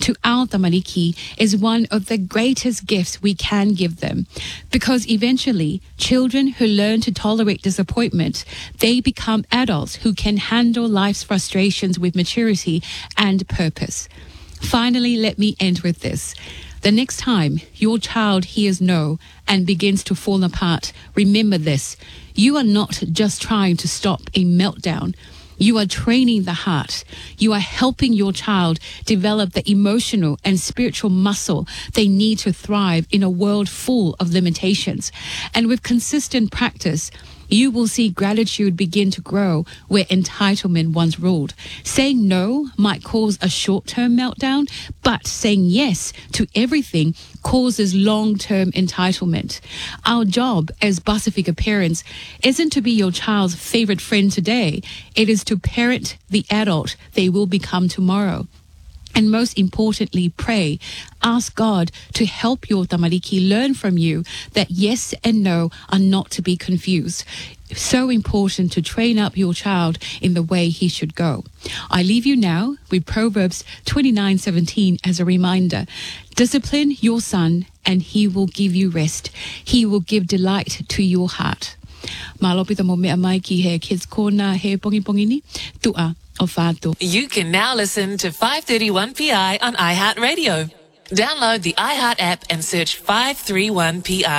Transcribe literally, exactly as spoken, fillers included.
to our tamariki is one of the greatest gifts we can give them. Because eventually, children who learn to tolerate disappointment, they become adults who can handle life's frustrations with maturity and purpose. Finally, let me end with this. The next time your child hears no and begins to fall apart, remember this. You are not just trying to stop a meltdown. You are training the heart. You are helping your child develop the emotional and spiritual muscle they need to thrive in a world full of limitations. And with consistent practice, you will see gratitude begin to grow where entitlement once ruled. Saying no might cause a short-term meltdown, but saying yes to everything causes long-term entitlement. Our job as Pasifika parents isn't to be your child's favorite friend today. It is to parent the adult they will become tomorrow. And most importantly, pray. Ask God to help your tamariki learn from you that yes and no are not to be confused. So important to train up your child in the way he should go. I leave you now with Proverbs twenty-nine seventeen as a reminder. Discipline your son and he will give you rest. He will give delight to your heart. Malopita mo mea mai ki he kids corner he pongi pongi ni tua. You can now listen to five thirty-one P I on iHeartRadio. Download the iHeart app and search five thirty-one P I.